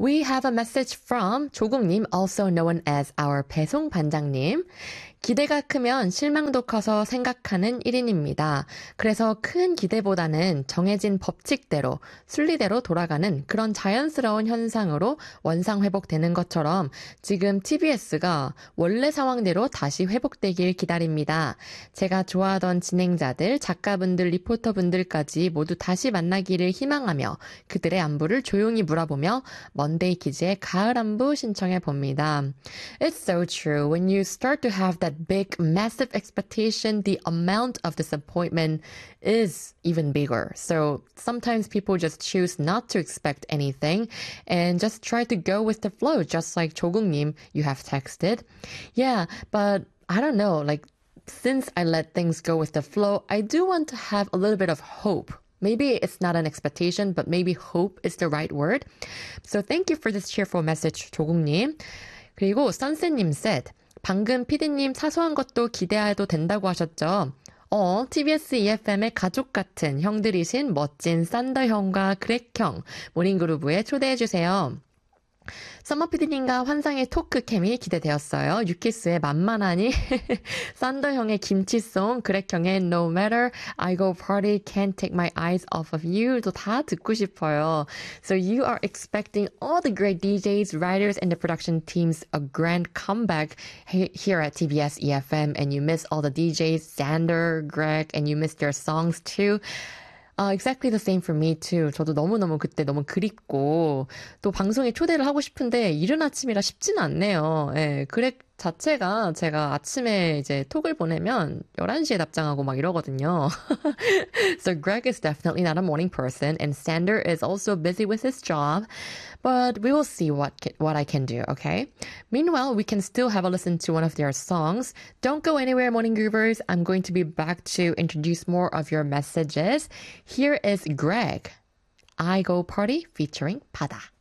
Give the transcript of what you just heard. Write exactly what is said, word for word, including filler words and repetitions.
We have a message from 조국님, also known as our 배송 반장님. 기대가 크면 실망도 커서 생각하는 일 인입니다. 그래서 큰 기대보다는 정해진 법칙대로, 순리대로 돌아가는 그런 자연스러운 현상으로 원상 회복되는 것처럼 지금 티비에스가 원래 상황대로 다시 회복되길 기다립니다. 제가 좋아하던 진행자들, 작가분들, 리포터분들까지 모두 다시 만나기를 희망하며 그들의 안부를 조용히 물어보며 먼데이 키즈의 가을 안부 신청해 봅니다. It's so true. When you start to have that big, massive expectation, the amount of disappointment is even bigger. So sometimes people just choose not to expect anything and just try to go with the flow, just like 조국님, you have texted. Yeah, but I don't know, like, since I let things go with the flow, I do want to have a little bit of hope. Maybe it's not an expectation, but maybe hope is the right word. So thank you for this cheerful message, 조국님. 그리고 선생님 said, 방금 피디님 사소한 것도 기대해도 된다고 하셨죠? 어, 티비에스 이에프엠의 가족 같은 형들이신 멋진 산더 형과 그렉 형, 모닝그루브에 초대해주세요. 서머 피디님과 환상의 토크 캠이 기대되었어요. 유키스의 만만하니 산더 형의 김치송, 그렉 형의 No Matter I Go Party Can't Take My Eyes Off of You도 다 듣고 싶어요. So you are expecting all the great 디제이s, writers, and the production teams a grand comeback here at 티비에스 이에프엠, and you miss all the 디제이s, Xander, Greg, and you miss their songs too. Uh, exactly the same for me too. 저도 너무너무 그때 너무 그립고 또 방송에 초대를 하고 싶은데 이른 아침이라 쉽지는 않네요. 예, 그렉 자체가 제가 아침에 이제 톡을 보내면 열한 시에 답장하고 막 이러거든요. So Greg is definitely not a morning person and Sander is also busy with his job. But we will see what ca- what I can do, okay? Meanwhile, we can still have a listen to one of their songs. Don't go anywhere, Morning Groovers. I'm going to be back to introduce more of your messages. Here is Greg, I Go Party featuring 바다.